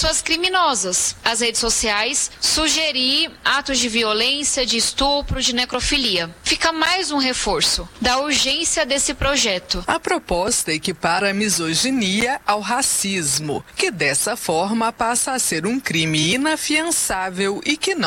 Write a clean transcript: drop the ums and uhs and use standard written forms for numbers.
pessoas criminosas. As redes sociais sugerir atos de violência, de estupro, de necrofilia. Fica mais um reforço da urgência desse projeto. A proposta equipara a misoginia ao racismo, que dessa forma passa a ser um crime inafiançável e que não